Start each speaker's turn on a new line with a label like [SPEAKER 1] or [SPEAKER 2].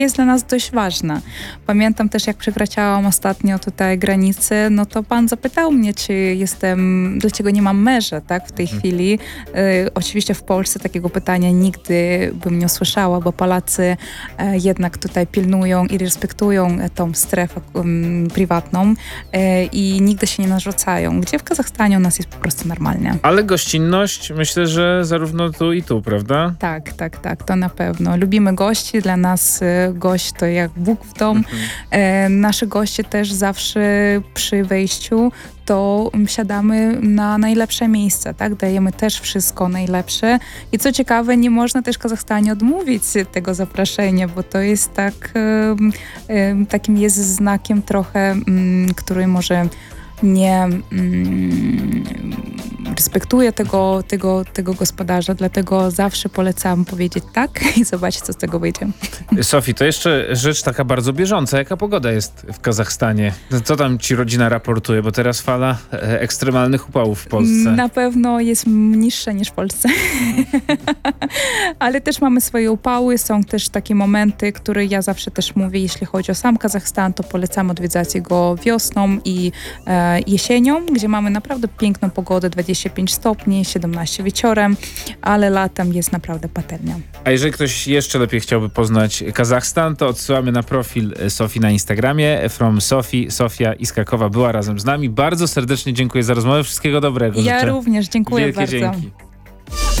[SPEAKER 1] jest dla nas dość ważna. Pamiętam też, jak przekraczałam ostatnio tutaj granicę, no to pan zapytał mnie, dlaczego nie mam męża, tak, w tej chwili. Oczywiście w Polsce takiego pytania nigdy bym nie usłyszała, bo Polacy jednak tutaj pilnują i respektują tą strefę prywatną i nigdy się nie narzucają, gdzie w Kazachstanie u nas jest po prostu normalnie.
[SPEAKER 2] Ale gościnność, myślę, że zarówno tu i tu, prawda?
[SPEAKER 1] Tak, to na pewno. Lubimy gości, dla nas gość to jak Bóg w dom. Nasze goście też zawsze przy wejściu to siadamy na najlepsze miejsca, tak? Dajemy też wszystko najlepsze. I co ciekawe, nie można też w Kazachstanie odmówić tego zaproszenia, bo to jest takim jest znakiem trochę, który może nie respektuje tego gospodarza, dlatego zawsze polecam powiedzieć tak i zobaczyć, co z tego wyjdzie.
[SPEAKER 2] Sofii, to jeszcze rzecz taka bardzo bieżąca. Jaka pogoda jest w Kazachstanie? Co tam ci rodzina raportuje? Bo teraz fala ekstremalnych upałów w Polsce.
[SPEAKER 1] Na pewno jest niższa niż w Polsce. Ale też mamy swoje upały. Są też takie momenty, które ja zawsze też mówię, jeśli chodzi o sam Kazachstan, to polecam odwiedzać go wiosną i jesienią, gdzie mamy naprawdę piękną pogodę, 25 stopni, 17 wieczorem, ale latem jest naprawdę patelnia.
[SPEAKER 2] A jeżeli ktoś jeszcze lepiej chciałby poznać Kazachstan, to odsyłamy na profil Sofii na Instagramie. From Sofii. Sofia Iskakowa była razem z nami. Bardzo serdecznie dziękuję za rozmowę. Wszystkiego dobrego.
[SPEAKER 1] Ja
[SPEAKER 2] Życzę.
[SPEAKER 1] również dziękuję
[SPEAKER 2] Wielkie
[SPEAKER 1] bardzo.
[SPEAKER 2] dzięki.